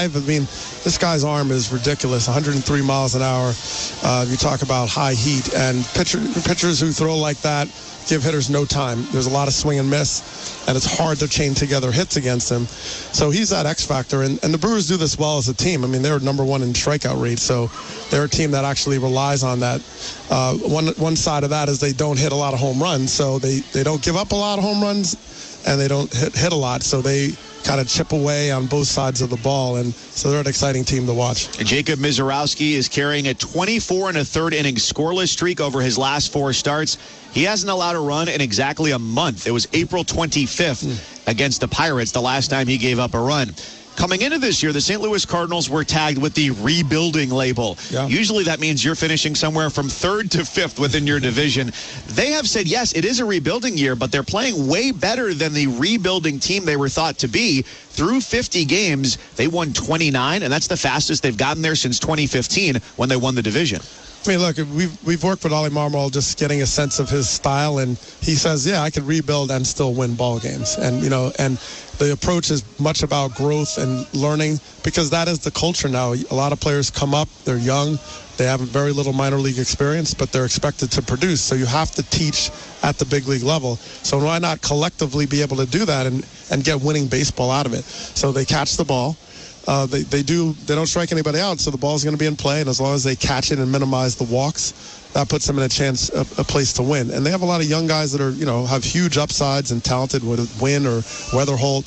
5. I mean, this guy's arm is ridiculous, 103 miles an hour. You talk about high heat, and pitchers who throw like that give hitters no time. There's a lot of swing and miss, and it's hard to chain together hits against him. So he's that X factor, and the Brewers do this well as a team. I mean, they're number 1 in strikeout rate, so they're a team that actually relies on that. One side of that is they don't hit a lot of home runs, so they don't give up a lot of home runs, and they don't hit a lot, so they kind of chip away on both sides of the ball, and so they're an exciting team to watch. Jacob Misiorowski is carrying a 24 1/3 inning scoreless streak over his last 4 starts. He hasn't allowed a run in exactly a month. It was April 25th against the Pirates, the last time he gave up a run. Coming into this year, the St. Louis Cardinals were tagged with the rebuilding label. Yeah. Usually that means you're finishing somewhere from 3rd to 5th within your division. They have said, yes, it is a rebuilding year, but they're playing way better than the rebuilding team they were thought to be. Through 50 games, they won 29, and that's the fastest they've gotten there since 2015 when they won the division. I mean, look, we've worked with Ollie Marmol just getting a sense of his style, and he says, yeah, I could rebuild and still win ball games. And, you know, and the approach is much about growth and learning, because that is the culture now. A lot of players come up, they're young, they have very little minor league experience, but they're expected to produce. So you have to teach at the big league level. So why not collectively be able to do that and get winning baseball out of it? So they catch the ball. They don't strike anybody out, so the ball's going to be in play, and as long as they catch it and minimize the walks, that puts them in a place to win. And they have a lot of young guys that are, you know, have huge upsides and talented, with Wynn or Weatherholt,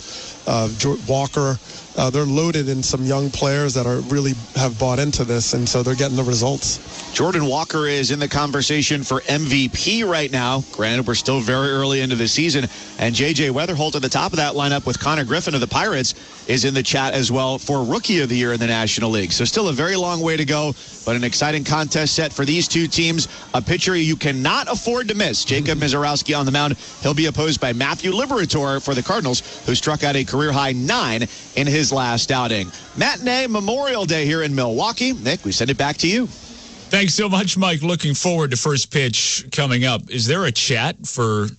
Walker. They're loaded in some young players that are really have bought into this, and so they're getting the results. Jordan Walker is in the conversation for MVP right now. Granted, we're still very early into the season. And J.J. Weatherholt at the top of that lineup with Connor Griffin of the Pirates is in the chat as well for Rookie of the Year in the National League. So still a very long way to go, but an exciting contest set for these two teams. A pitcher you cannot afford to miss, Jacob Misiorowski on the mound. He'll be opposed by Matthew Liberatore for the Cardinals, who struck out a career-high 9 in his last outing. Matinee Memorial Day here in Milwaukee. Nick, we send it back to you. Thanks so much, Mike. Looking forward to first pitch coming up. Is there a chat for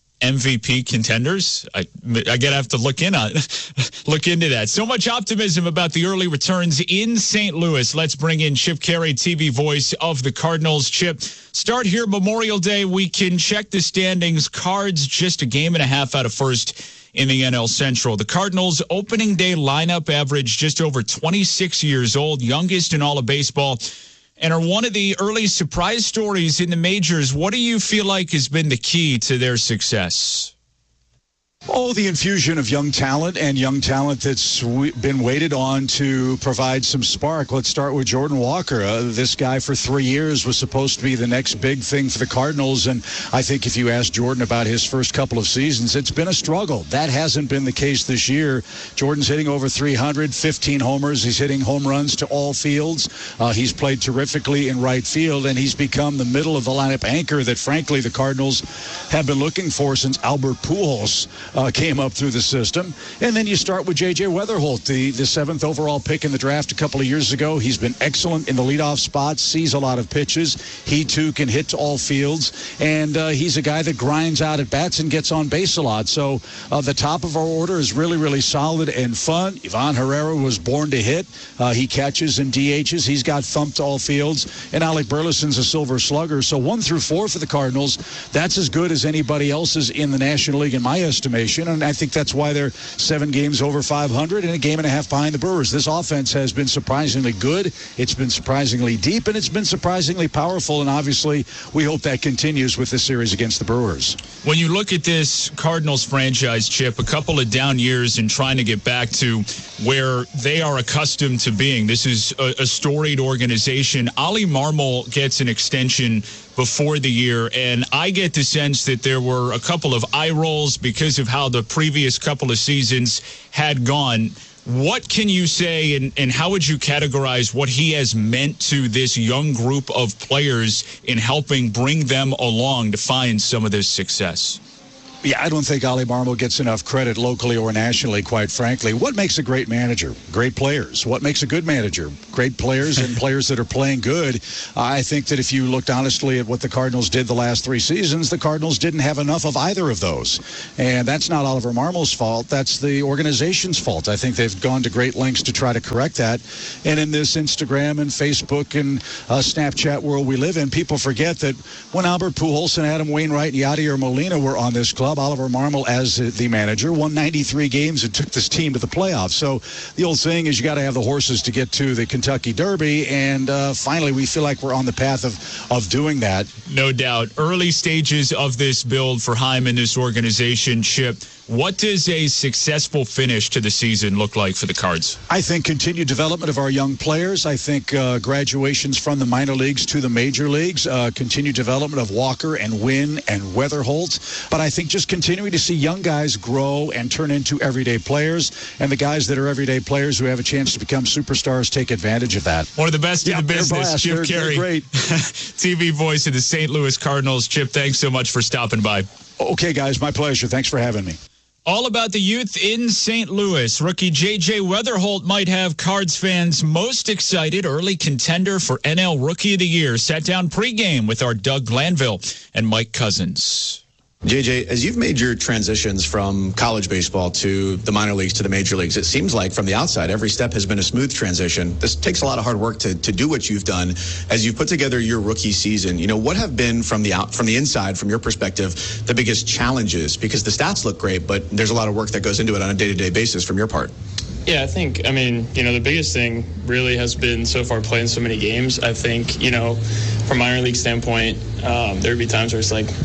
MVP contenders? I gotta have to look into that. So much optimism about the early returns in St. Louis. Let's bring in Chip Caray, TV voice of the Cardinals. Chip, start here. Memorial Day. We can check the standings. Cards just a game and a half out of first in the NL Central. The Cardinals opening day lineup average just over 26 years old, youngest in all of baseball, and are one of the early surprise stories in the majors. What do you feel like has been the key to their success? Oh, the infusion of young talent, and young talent that's been waited on to provide some spark. Let's start with Jordan Walker. This guy for 3 years was supposed to be the next big thing for the Cardinals, and I think if you ask Jordan about his first couple of seasons, it's been a struggle. That hasn't been the case this year. Jordan's hitting over 300, 15 homers. He's hitting home runs to all fields. He's played terrifically in right field, and he's become the middle of the lineup anchor that, frankly, the Cardinals have been looking for since Albert Pujols came up through the system. And then you start with J.J. Weatherholt, the 7th overall pick in the draft a couple of years ago. He's been excellent in the leadoff spot, sees a lot of pitches. He, too, can hit to all fields. And he's a guy that grinds out at bats and gets on base a lot. So the top of our order is really, really solid and fun. Ivan Herrera was born to hit. He catches and DHs. He's got thumped to all fields. And Alec Burleson's a silver slugger. So 1 through 4 for the Cardinals, that's as good as anybody else's in the National League in my estimation. And I think that's why they're 7 games over 500 and a game and a half behind the Brewers. This offense has been surprisingly good. It's been surprisingly deep, and it's been surprisingly powerful. And obviously, we hope that continues with this series against the Brewers. When you look at this Cardinals franchise, Chip, a couple of down years in trying to get back to where they are accustomed to being. This is a storied organization. Ollie Marmol gets an extension before the year, and I get the sense that there were a couple of eye rolls because of how the previous couple of seasons had gone. What can you say, and how would you categorize what he has meant to this young group of players in helping bring them along to find some of this success? Yeah, I don't think Ollie Marmol gets enough credit locally or nationally, quite frankly. What makes a great manager? Great players. What makes a good manager? Great players and players that are playing good. I think that if you looked honestly at what the Cardinals did the last 3 seasons, the Cardinals didn't have enough of either of those. And that's not Oliver Marmol's fault. That's the organization's fault. I think they've gone to great lengths to try to correct that. And in this Instagram and Facebook and Snapchat world we live in, people forget that when Albert Pujols and Adam Wainwright and Yadier Molina were on this club, Oliver Marmol, as the manager, won 93 games and took this team to the playoffs. So the old saying is you got to have the horses to get to the Kentucky Derby, and finally we feel like we're on the path of doing that. No doubt. Early stages of this build for Heim and this organization, Chip. What does a successful finish to the season look like for the Cards? I think continued development of our young players. I think graduations from the minor leagues to the major leagues. Continued development of Walker and Wynn and Weatherholt. But I think just continuing to see young guys grow and turn into everyday players. And the guys that are everyday players who have a chance to become superstars take advantage of that. One of the best in the business, Chip Caray. Great. TV voice of the St. Louis Cardinals. Chip, thanks so much for stopping by. Okay, guys, my pleasure. Thanks for having me. All about the youth in St. Louis. Rookie J.J. Weatherholt might have Cards fans most excited. Early contender for NL Rookie of the Year. Sat down pregame with our Doug Glanville and Mike Cousins. JJ, as you've made your transitions from college baseball to the minor leagues to the major leagues, it seems like from the outside, every step has been a smooth transition. This takes a lot of hard work to do what you've done. As you've put together your rookie season, what have been from the inside, from your perspective, the biggest challenges? Because the stats look great, but there's a lot of work that goes into it on a day-to-day basis from your part. Yeah, I think, the biggest thing really has been so far playing so many games. I think, from minor league standpoint, there would be times where it's like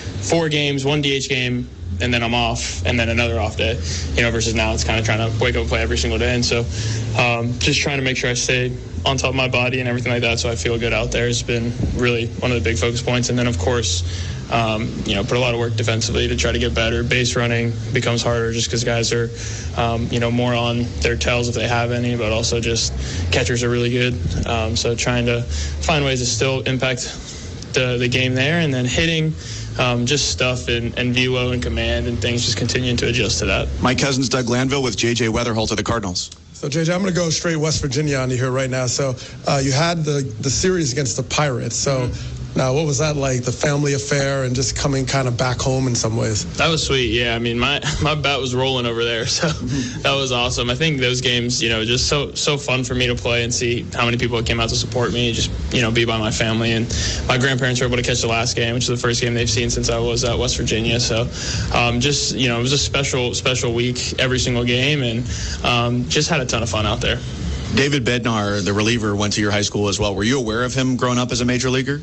4 games, 1 DH game, and then I'm off, and then another off day, versus now it's kind of trying to wake up and play every single day. And so just trying to make sure I stay on top of my body and everything like that so I feel good out there has been really one of the big focus points. And then, of course, put a lot of work defensively to try to get better. Base running becomes harder just because guys are, more on their tails if they have any, but also just catchers are really good. So trying to find ways to still impact the game there, and then hitting, just stuff and velo and command and things, just continuing to adjust to that. Mike Cousins, Doug Glanville with J.J. Weatherholt of the Cardinals. So, JJ, I'm going to go straight West Virginia on you here right now. So you had the series against the Pirates. So now what was that like, the family affair and just coming kind of back home in some ways? That was sweet, yeah. My bat was rolling over there, so that was awesome. I think those games, just so fun for me to play and see how many people came out to support me, just, be by my family. And my grandparents were able to catch the last game, which is the first game they've seen since I was at West Virginia. So just, it was a special week every single game, and just had a ton of fun out there. David Bednar, the reliever, went to your high school as well. Were you aware of him growing up as a major leaguer?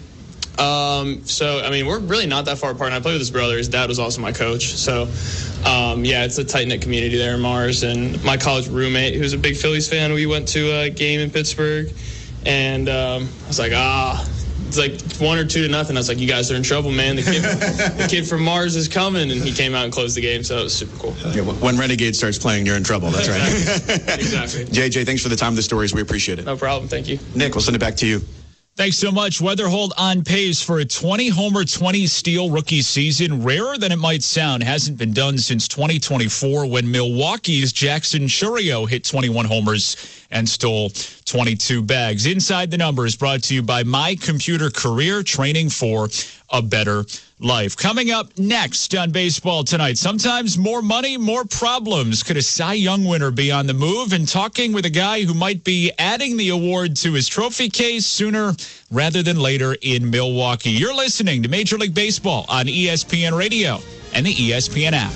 We're really not that far apart. And I played with his brother. His dad was also my coach. So, it's a tight-knit community there in Mars. And my college roommate, who's a big Phillies fan, we went to a game in Pittsburgh. And I was like, it's like 1 or 2 to nothing. I was like, you guys are in trouble, man. The kid from Mars is coming. And he came out and closed the game. So it was super cool. Yeah, when Renegade starts playing, you're in trouble. That's right. Exactly. JJ, thanks for the time, the stories. We appreciate it. No problem. Thank you. Nick, we'll send it back to you. Thanks so much. Weatherholt on pace for a 20-homer, 20-steal rookie season. Rarer than it might sound. Hasn't been done since 2024 when Milwaukee's Jackson Chourio hit 21 homers and stole 22 bags. Inside the Numbers brought to you by My Computer Career, training for a better life. Coming up next on Baseball Tonight, sometimes more money, more problems. Could a Cy Young winner be on the move? And talking with a guy who might be adding the award to his trophy case sooner rather than later in Milwaukee. You're listening to Major League Baseball on ESPN Radio and the ESPN app.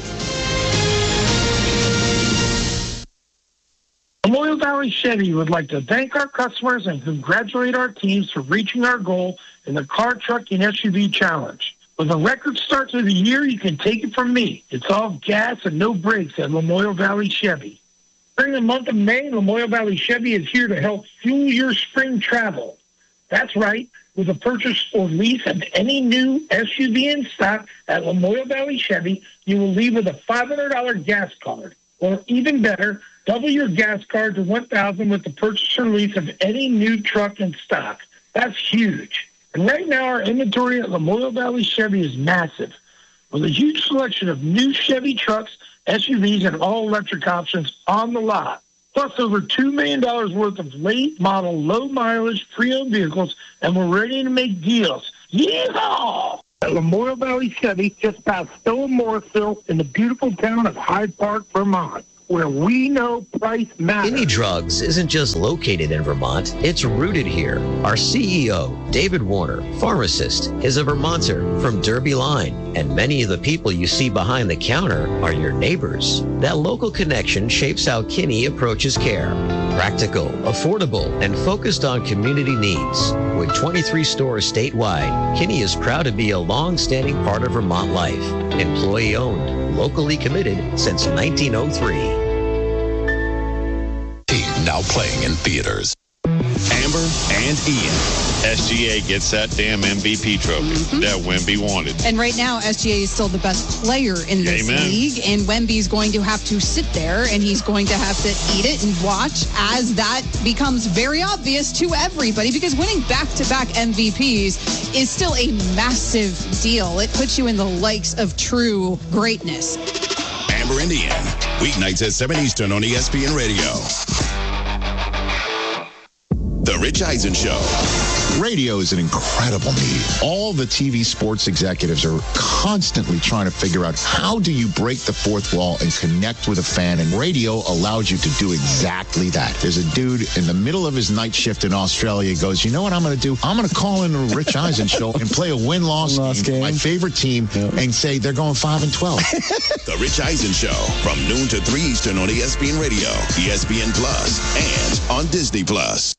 Memorial Valley Chevy would like to thank our customers and congratulate our teams for reaching our goal in the Car, Truck, and SUV Challenge. With a record start to the year, you can take it from me. It's all gas and no brakes at Memorial Valley Chevy. During the month of May, Memorial Valley Chevy is here to help fuel your spring travel. That's right. With a purchase or lease of any new SUV in stock at Memorial Valley Chevy, you will leave with a $500 gas card. Or even better, double your gas card to $1,000 with the purchase or lease of any new truck in stock. That's huge. And right now, our inventory at Memorial Valley Chevy is massive. with a huge selection of new Chevy trucks, SUVs, and all-electric options on the lot. Plus over $2 million worth of late model, low mileage, pre-owned vehicles, and we're ready to make deals. Yeehaw! At Memorial Valley Chevy, just past Stowe and Morrisville, in the beautiful town of Hyde Park, Vermont, where we know price matters. Kinney Drugs isn't just located in Vermont, it's rooted here. Our CEO, David Warner, pharmacist, is a Vermonter from Derby Line, and many of the people you see behind the counter are your neighbors. That local connection shapes how Kinney approaches care. Practical, affordable, and focused on community needs. With 23 stores statewide, Kinney is proud to be a long-standing part of Vermont life. Employee-owned, locally committed since 1903. Now playing in theaters. Amber and Ian. SGA gets that damn MVP trophy that Wemby wanted. And right now, SGA is still the best player in this league. And Wemby's going to have to sit there and he's going to have to eat it and watch as that becomes very obvious to everybody, because winning back-to-back MVPs is still a massive deal. It puts you in the likes of true greatness. Amber and Ian, weeknights at 7 Eastern on ESPN Radio. The Rich Eisen Show. Radio is an incredible medium. All the TV sports executives are constantly trying to figure out, how do you break the fourth wall and connect with a fan? And radio allows you to do exactly that. There's a dude in the middle of his night shift in Australia goes, you know what I'm going to do? I'm going to call in the Rich Eisen Show and play a win-loss game, my favorite team, and say they're going 5-12. The Rich Eisen Show from noon to 3 Eastern on ESPN Radio, ESPN Plus, and on Disney Plus.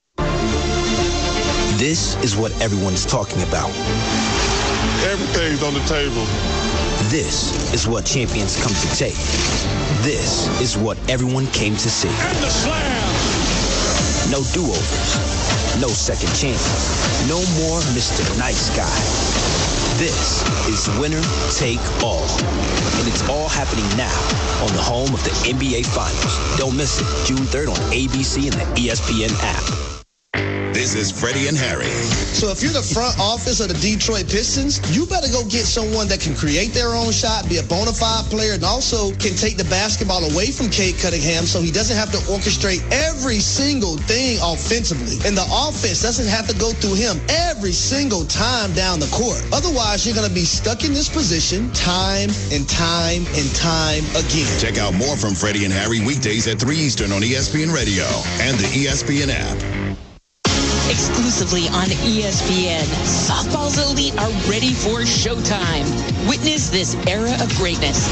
This is what everyone's talking about. Everything's on the table. This is what champions come to take. This is what everyone came to see. And the slam! No do-overs. No second chances. No more Mr. Nice Guy. This is winner take all. And it's all happening now on the home of the NBA Finals. Don't miss it. June 3rd on ABC and the ESPN app. This is Freddie and Harry. So if you're the front office of the Detroit Pistons, you better go get someone that can create their own shot, be a bona fide player, and also can take the basketball away from Cade Cunningham so he doesn't have to orchestrate every single thing offensively. And the offense doesn't have to go through him every single time down the court. Otherwise, you're going to be stuck in this position time and time and time again. Check out more from Freddie and Harry weekdays at 3 Eastern on ESPN Radio and the ESPN app. Exclusively on ESPN, softball's elite are ready for showtime. Witness this era of greatness.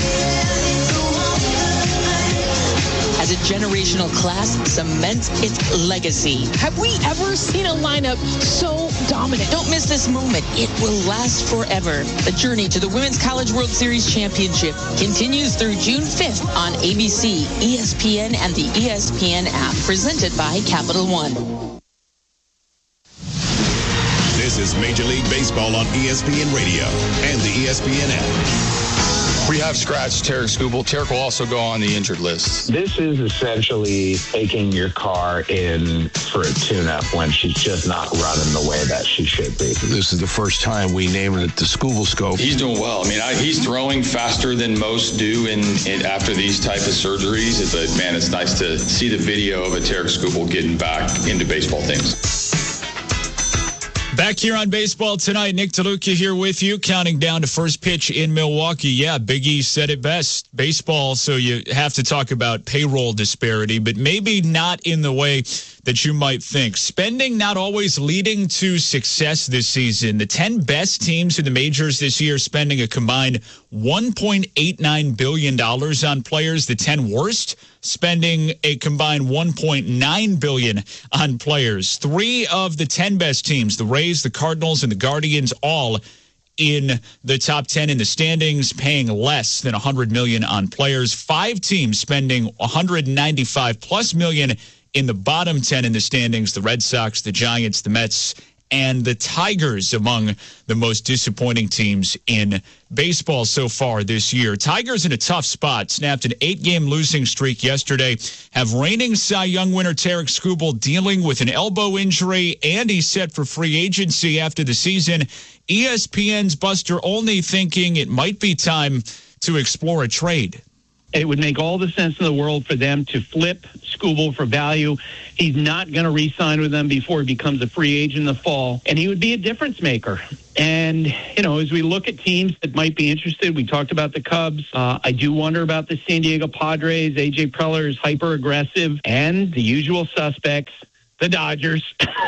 As a generational class cements its legacy. Have we ever seen a lineup so dominant? Don't miss this moment. It will last forever. The journey to the Women's College World Series Championship continues through June 5th on ABC, ESPN, and the ESPN app, presented by Capital One. This is Major League Baseball on ESPN Radio and the ESPN app. We have scratched Tarek Skubal. Tarek will also go on the injured list. This is essentially taking your car in for a tune-up when she's just not running the way that she should be. This is the first time we named it the Skubal Scope. He's doing well. I mean, he's throwing faster than most do in after these type of surgeries. But, man, it's nice to see the video of a Tarek Skubal getting back into baseball things. Back here on Baseball Tonight, Nick DeLuca here with you, counting down to first pitch in Milwaukee. Yeah, Big E said it best. Baseball, so you have to talk about payroll disparity, but maybe not in the way that you might think. Spending not always leading to success this season. The 10 best teams in the majors this year spending a combined $1.89 billion on players. The 10 worst spending a combined $1.9 billion on players. 3 of the 10 best teams, the Rays, the Cardinals, and the Guardians, all in the top 10 in the standings, paying less than $100 million on players. 5 teams spending $195+ million in the bottom 10 in the standings, the Red Sox, the Giants, the Mets, and the Tigers among the most disappointing teams in baseball so far this year. Tigers in a tough spot. Snapped an 8-game losing streak yesterday. Have reigning Cy Young winner Tarik Skubal dealing with an elbow injury, and he's set for free agency after the season. ESPN's Buster Olney thinking it might be time to explore a trade. It would make all the sense in the world for them to flip Skubal for value. He's not going to re-sign with them before he becomes a free agent in the fall, and he would be a difference maker. And, as we look at teams that might be interested, we talked about the Cubs. I do wonder about the San Diego Padres. A.J. Preller is hyper-aggressive, and the usual suspects, the Dodgers,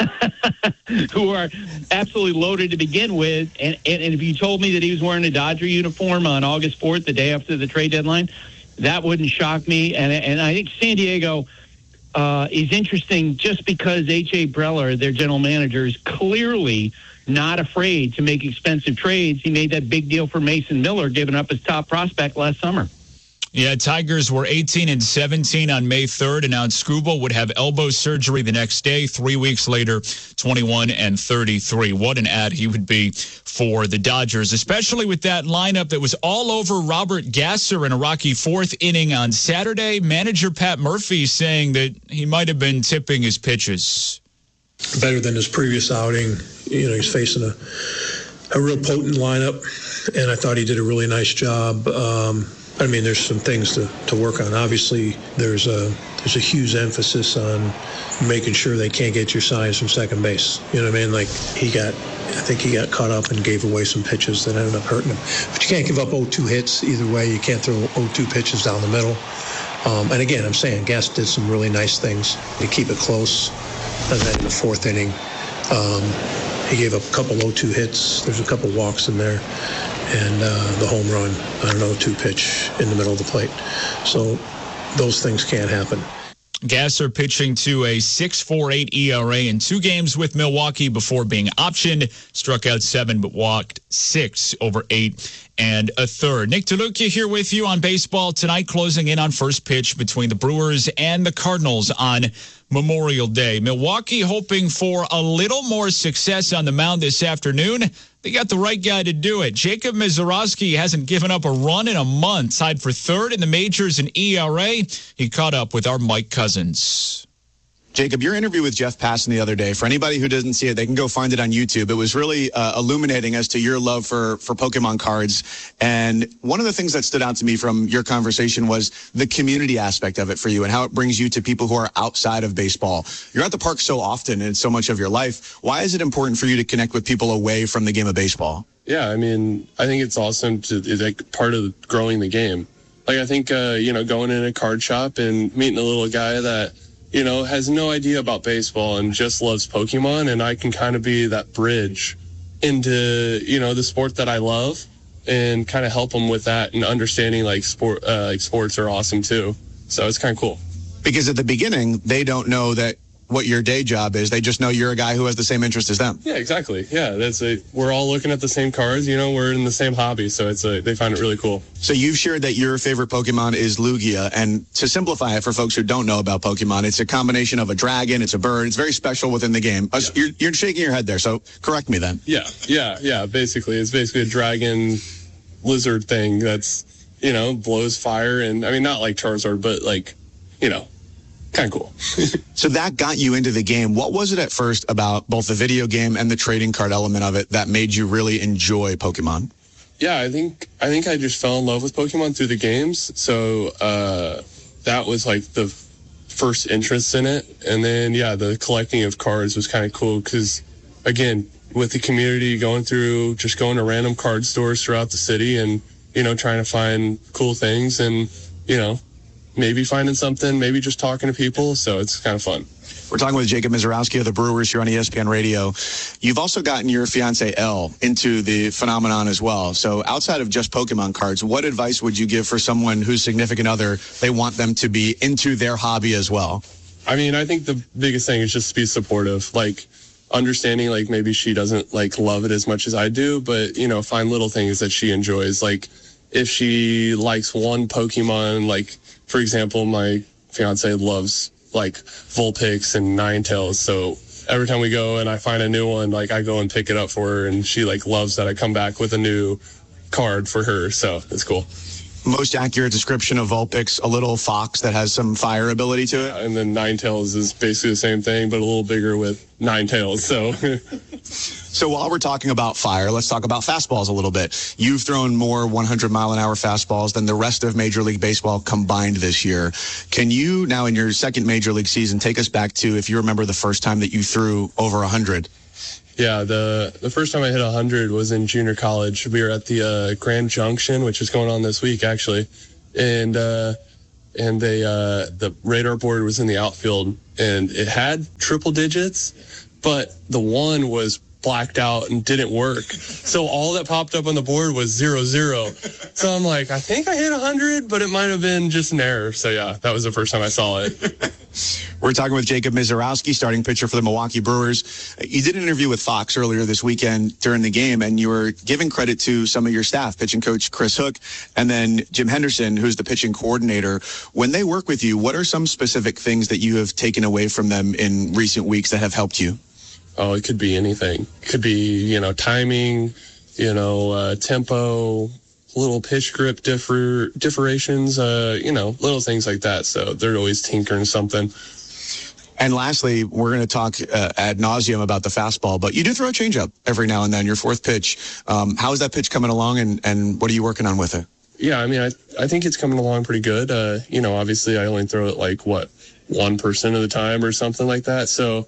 who are absolutely loaded to begin with. And if you told me that he was wearing a Dodger uniform on August 4th, the day after the trade deadline, that wouldn't shock me. And I think San Diego is interesting just because A.J. Preller, their general manager, is clearly not afraid to make expensive trades. He made that big deal for Mason Miller, giving up his top prospect last summer. Yeah, Tigers were 18-17 on May 3rd, announced Skubal would have elbow surgery the next day. 3 weeks later, 21-33. What an ad he would be for the Dodgers, especially with that lineup that was all over Robert Gasser in a rocky fourth inning on Saturday. Manager Pat Murphy saying that he might have been tipping his pitches. Better than his previous outing. He's facing a real potent lineup, and I thought he did a really nice job. There's some things to work on. Obviously, there's a huge emphasis on making sure they can't get your signs from second base. You know what I mean? Like I think he got caught up and gave away some pitches that ended up hurting him. But you can't give up 0-2 hits either way. You can't throw 0-2 pitches down the middle. And again, I'm saying Gass did some really nice things to keep it close. And then in the fourth inning, he gave up a couple 0-2 hits. There's a couple walks in there. And the home run on an 0-2 pitch in the middle of the plate. So those things can't happen. Gasser pitching to a 6.48 ERA in 2 games with Milwaukee before being optioned. Struck out 7 but walked 6 over 8 1/3. Nick DeLucia here with you on Baseball Tonight, closing in on first pitch between the Brewers and the Cardinals on Memorial Day. Milwaukee hoping for a little more success on the mound this afternoon. They got the right guy to do it. Jacob Misiorowski hasn't given up a run in a month. Tied for third in the majors in ERA. He caught up with our Mike Cousins. Jacob, your interview with Jeff Passan the other day, for anybody who doesn't see it, they can go find it on YouTube. It was really illuminating as to your love for Pokemon cards. And one of the things that stood out to me from your conversation was the community aspect of it for you and how it brings you to people who are outside of baseball. You're at the park so often and it's so much of your life. Why is it important for you to connect with people away from the game of baseball? Yeah, I think it's awesome it's like part of growing the game. Like, I think, going in a card shop and meeting a little guy that, has no idea about baseball and just loves Pokemon, and I can kind of be that bridge into, the sport that I love and kind of help them with that and understanding sports are awesome too. So it's kind of cool. Because at the beginning, they don't know that what your day job is. They just know you're a guy who has the same interest as them. Yeah, exactly. Yeah, we're all looking at the same cards. We're in the same hobby, so they find it really cool. So you've shared that your favorite Pokemon is Lugia, and to simplify it for folks who don't know about Pokemon, it's a combination of a dragon, it's a bird, it's very special within the game. You're shaking your head there, so correct me then. Yeah. Basically, it's basically a dragon lizard thing that's blows fire, and not like Charizard, but kind of cool. So that got you into the game. What was it at first about both the video game and the trading card element of it that made you really enjoy Pokemon? Yeah, I think I just fell in love with Pokemon through the games. So that was like the first interest in it. And then, the collecting of cards was kind of cool because, again, with the community going to random card stores throughout the city and, trying to find cool things and, maybe finding something, maybe just talking to people. So it's kind of fun. We're talking with Jacob Misiorowski of the Brewers here on ESPN Radio. You've also gotten your fiance, Elle, into the phenomenon as well. So outside of just Pokemon cards, what advice would you give for someone whose significant other, they want them to be into their hobby as well? I think the biggest thing is just be supportive. Understanding, maybe she doesn't, love it as much as I do, but, find little things that she enjoys. If she likes one Pokemon, for example, my fiance loves Vulpix and Ninetales, so every time we go and I find a new one, like I go and pick it up for her, and she like loves that I come back with a new card for her. So it's cool. Most accurate description of Vulpix, a little fox that has some fire ability to it. And then Ninetales is basically the same thing, but a little bigger with 9 tails. So while we're talking about fire, let's talk about fastballs a little bit. You've thrown more 100-mile-an-hour fastballs than the rest of Major League Baseball combined this year. Can you, now in your second Major League season, take us back to, if you remember, the first time that you threw over 100? Yeah, the first time I hit 100 was in junior college. We were at the Grand Junction, which is going on this week, actually. And the radar board was in the outfield, and it had triple digits, but the one was blacked out and didn't work. So all that popped up on the board was 0, 0. So I'm like, I think I hit 100, but it might have been just an error. So yeah, that was the first time I saw it. We're talking with Jacob Misiorowski, starting pitcher for the Milwaukee Brewers. You did an interview with Fox earlier this weekend during the game, and you were giving credit to some of your staff, pitching coach Chris Hook, and then Jim Henderson, who's the pitching coordinator. When they work with you, what are some specific things that you have taken away from them in recent weeks that have helped you? Oh, it could be anything. It could be, timing, tempo, little pitch grip differentiations, little things like that. So they're always tinkering something. And lastly, we're going to talk ad nauseum about the fastball, but you do throw a changeup every now and then, your fourth pitch. How is that pitch coming along, and what are you working on with it? Yeah, I mean, I think it's coming along pretty good. Obviously I only throw it 1% of the time or something like that. So,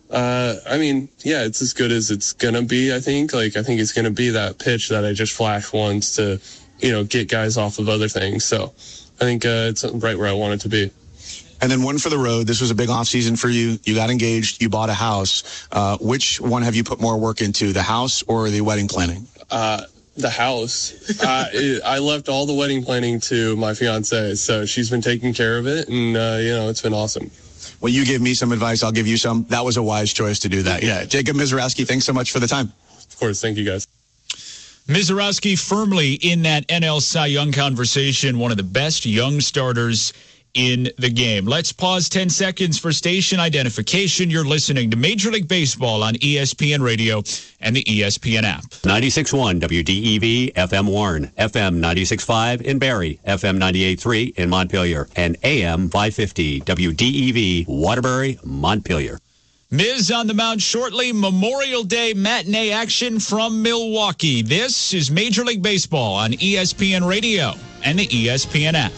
it's as good as it's going to be, I think. I think it's going to be that pitch that I just flash once to, get guys off of other things. So I think it's right where I want it to be. And then one for the road. This was a big offseason for you. You got engaged. You bought a house. Which one have you put more work into, the house or the wedding planning? The house. I left all the wedding planning to my fiance, so she's been taking care of it, and, it's been awesome. Well, you give me some advice, I'll give you some. That was a wise choice to do that. Yeah. Jacob Misiorowski, thanks so much for the time. Of course. Thank you, guys. Misiorowski firmly in that NL Cy Young conversation, one of the best young starters in the game. Let's pause 10 seconds for station identification. You're listening to Major League Baseball on ESPN Radio and the ESPN app. 96.1 WDEV FM Warren, FM 96.5 in Barrie, FM 98.3 in Montpelier, and AM 550 WDEV Waterbury, Montpelier. Miz on the mound shortly. Memorial Day matinee action from Milwaukee. This is Major League Baseball on ESPN Radio and the ESPN app.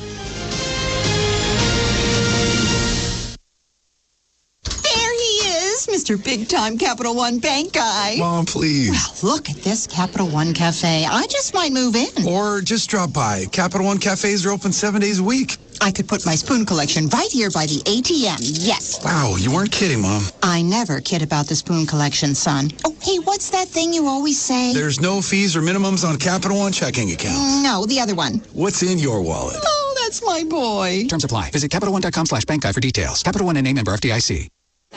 Mr. Big-Time Capital One Bank guy. Mom, please. Well, look at this Capital One Cafe. I just might move in. Or just drop by. Capital One Cafes are open 7 days a week. I could put my spoon collection right here by the ATM. Yes. Wow, you weren't kidding, Mom. I never kid about the spoon collection, son. Oh, hey, what's that thing you always say? There's no fees or minimums on Capital One checking accounts. No, the other one. What's in your wallet? Oh, that's my boy. Terms apply. Visit CapitalOne.com/bank guide for details. Capital One and a member FDIC.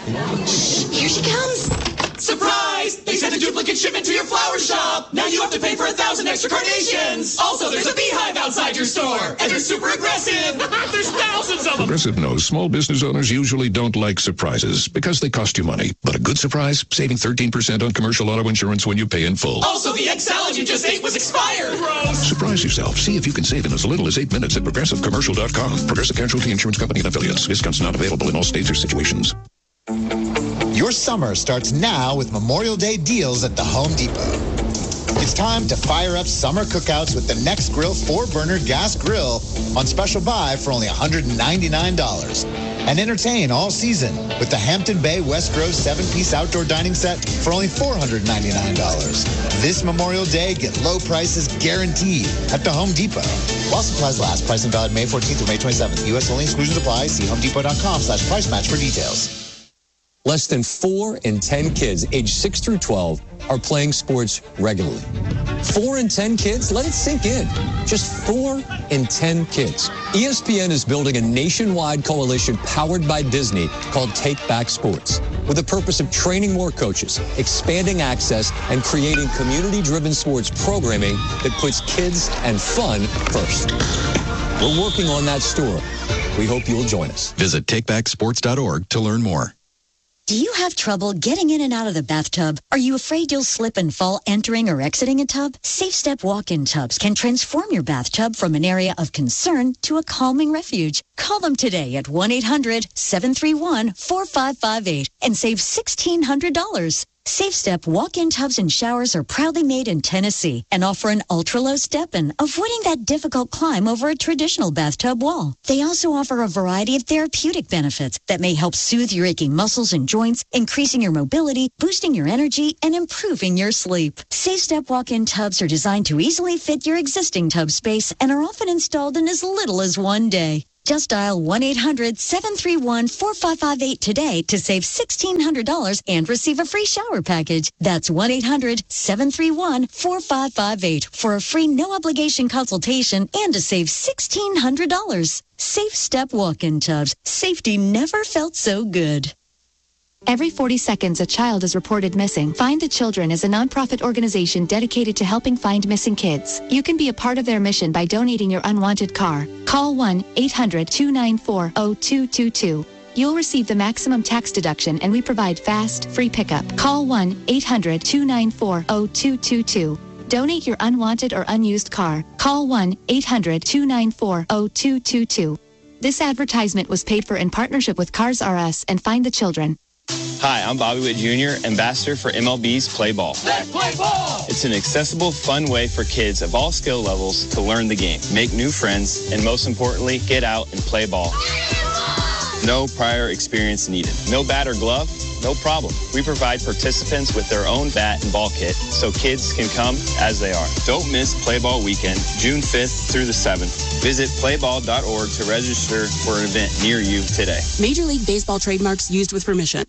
Here she comes. Surprise! They sent a duplicate shipment to your flower shop. Now you have to pay for 1,000 extra carnations. Also, there's a beehive outside your store. And they're super aggressive. There's thousands of them. Progressive knows small business owners usually don't like surprises because they cost you money. But a good surprise, saving 13% on commercial auto insurance when you pay in full. Also, the egg salad you just ate was expired. Gross. Surprise yourself. See if you can save in as little as 8 minutes at ProgressiveCommercial.com. Progressive Casualty Insurance Company and Affiliates. Discounts not available in all states or situations. Your summer starts now with Memorial Day deals at the Home Depot. It's time to fire up summer cookouts with the Nextgrill 4-burner gas grill on special buy for only $199. And entertain all season with the Hampton Bay West Grove 7-piece outdoor dining set for only $499. This Memorial Day, get low prices guaranteed at the Home Depot. While supplies last, pricing valid May 14th through May 27th. U.S. only, exclusions apply. See homedepot.com/price match for details. Less than 4 in 10 kids aged 6 through 12 are playing sports regularly. 4 in 10 kids? Let it sink in. Just 4 in 10 kids. ESPN is building a nationwide coalition powered by Disney called Take Back Sports, with the purpose of training more coaches, expanding access, and creating community-driven sports programming that puts kids and fun first. We're working on that story. We hope you'll join us. Visit takebacksports.org to learn more. Do you have trouble getting in and out of the bathtub? Are you afraid you'll slip and fall entering or exiting a tub? Safe Step walk-in tubs can transform your bathtub from an area of concern to a calming refuge. Call them today at 1-800-731-4558 and save $1,600. Safe Step walk-in tubs and showers are proudly made in Tennessee and offer an ultra-low step-in, avoiding that difficult climb over a traditional bathtub wall. They also offer a variety of therapeutic benefits that may help soothe your aching muscles and joints, increasing your mobility, boosting your energy, and improving your sleep. Safe Step walk-in tubs are designed to easily fit your existing tub space and are often installed in as little as one day. Just dial 1-800-731-4558 today to save $1,600 and receive a free shower package. That's 1-800-731-4558 for a free no-obligation consultation and to save $1,600. Safe Step walk-in tubs. Safety never felt so good. Every 40 seconds, a child is reported missing. Find the Children is a nonprofit organization dedicated to helping find missing kids. You can be a part of their mission by donating your unwanted car. Call 1-800-294-0222. You'll receive the maximum tax deduction, and we provide fast, free pickup. Call 1-800-294-0222. Donate your unwanted or unused car. Call 1-800-294-0222. This advertisement was paid for in partnership with Cars R Us and Find the Children. Hi, I'm Bobby Witt Jr., ambassador for MLB's Play Ball. Let's play ball! It's an accessible, fun way for kids of all skill levels to learn the game, make new friends, and most importantly, get out and play ball. No prior experience needed. No bat or glove? No problem. We provide participants with their own bat and ball kit so kids can come as they are. Don't miss Play Ball Weekend, June 5th through the 7th. Visit playball.org to register for an event near you today. Major League Baseball trademarks used with permission.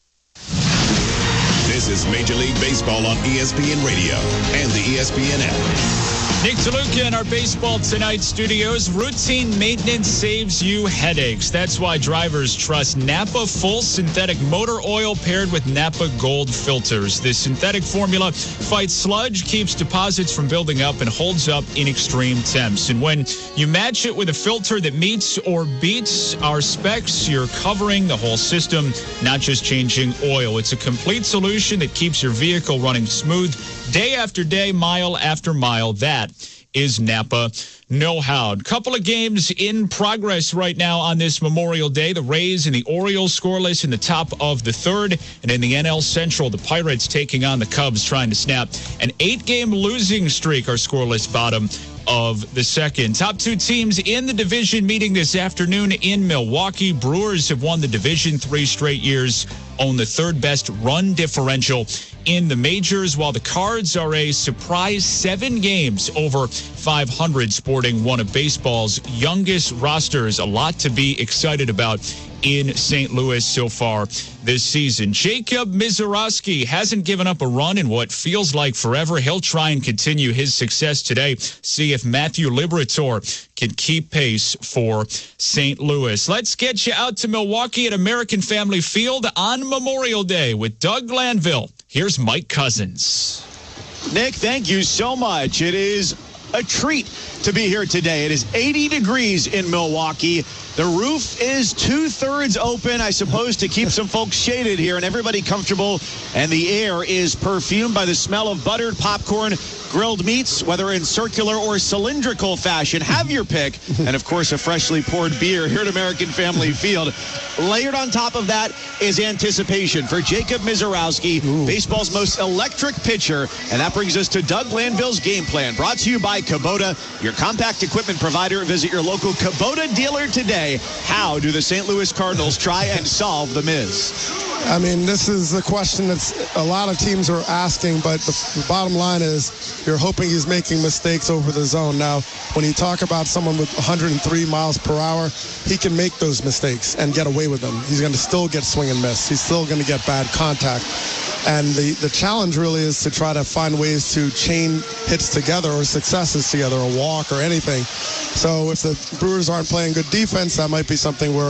This is Major League Baseball on ESPN Radio and the ESPN app. Nick DeLuca in our Baseball Tonight studios. Routine maintenance saves you headaches. That's why drivers trust Napa Full Synthetic Motor Oil paired with Napa Gold filters. This synthetic formula fights sludge, keeps deposits from building up, and holds up in extreme temps. And when you match it with a filter that meets or beats our specs, you're covering the whole system, not just changing oil. It's a complete solution that keeps your vehicle running smooth day after day, mile after mile. That is Napa know-how. Couple of games in progress right now on this Memorial Day. The Rays and the Orioles scoreless in the top of the third. And in the NL Central, the Pirates taking on the Cubs, trying to snap an 8-game losing streak, are scoreless bottom of the second. Top two teams in the division meeting this afternoon in Milwaukee. Brewers have won the division 3 straight years, own the third best run differential in the majors, while the Cards are a surprise 7 games over 500, sporting one of baseball's youngest rosters. A lot to be excited about in St. Louis so far this season. Jacob Misiorowski hasn't given up a run in what feels like forever. He'll try and continue his success today. See if Matthew Liberatore can keep pace for St. Louis. Let's get you out to Milwaukee at American Family Field on Memorial Day with Doug Glanville. Here's Mike Cousins. Nick, thank you so much. It is a treat to be here today. It is 80 degrees in Milwaukee. The roof is 2/3 open, I suppose, to keep some folks shaded here and everybody comfortable. And the air is perfumed by the smell of buttered popcorn, grilled meats, whether in circular or cylindrical fashion. Have your pick. And, of course, a freshly poured beer here at American Family Field. Layered on top of that is anticipation for Jacob Misiorowski, baseball's most electric pitcher. And that brings us to Doug Glanville's game plan. Brought to you by Kubota, your compact equipment provider. Visit your local Kubota dealer today. How do the St. Louis Cardinals try and solve the Miz? I mean, this is the question that's a lot of teams are asking, but the bottom line is you're hoping he's making mistakes over the zone. Now, when you talk about someone with 103 miles per hour, he can make those mistakes and get away with them. He's going to still get swing and miss. He's still going to get bad contact. And the challenge really is to try to find ways to chain hits together or successes together, a walk or anything. So if the Brewers aren't playing good defense, that might be something where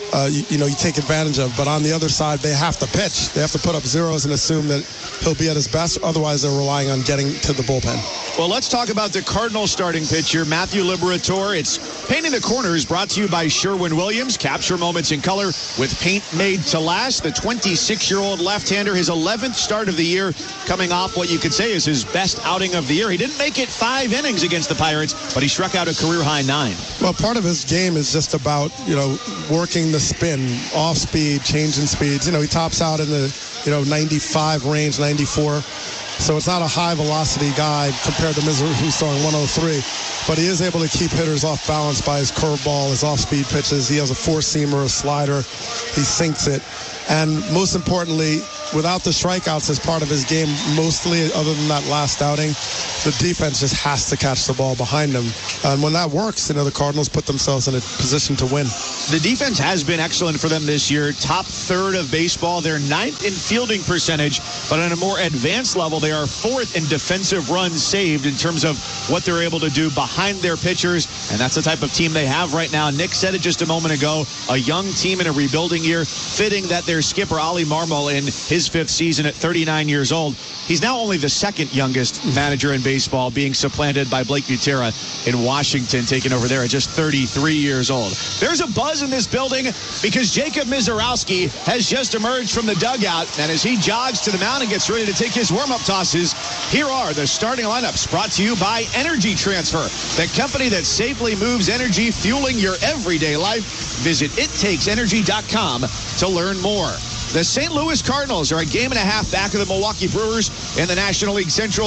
you take advantage of. But on the other side, they have to pitch. They have to put up zeros and assume that he'll be at his best. Otherwise, they're relying on getting to the bullpen. Well, let's talk about the Cardinals starting pitcher, Matthew Liberatore. It's Painting the Corners, brought to you by Sherwin-Williams. Capture moments in color with paint made to last. The 26-year-old left-hander, his 11th start of the year, coming off what you could say is his best outing of the year. He didn't make it 5 innings against the Pirates, but he struck out a career-high 9. Well, part of his game is just about, working the spin, off speed, changing speeds. He tops out in the, 95 range, 94. So it's not a high-velocity guy compared to Miser, who's throwing 103. But he is able to keep hitters off balance by his curveball, his off-speed pitches. He has a four-seamer, a slider. He sinks it. And most importantly, without the strikeouts as part of his game, mostly other than that last outing, the defense just has to catch the ball behind him. And when that works, the Cardinals put themselves in a position to win. The defense has been excellent for them this year. Top third of baseball. They're 9th in fielding percentage, but on a more advanced level, they are 4th in defensive runs saved in terms of what they're able to do behind their pitchers. And that's the type of team they have right now. Nick said it just a moment ago. A young team in a rebuilding year. Fitting that their skipper, Oli Marmol, in his 5th season at 39 years old. He's now only the 2nd youngest manager in baseball, being supplanted by Blake Butera in Washington, taking over there at just 33 years old. There's a buzz in this building because Jacob Misiorowski has just emerged from the dugout, and as he jogs to the mound and gets ready to take his warm-up tosses, here are the starting lineups, brought to you by Energy Transfer, the company that safely moves energy, fueling your everyday life. Visit ittakesenergy.com to learn more. The St. Louis Cardinals are a game and a half back of the Milwaukee Brewers in the National League Central,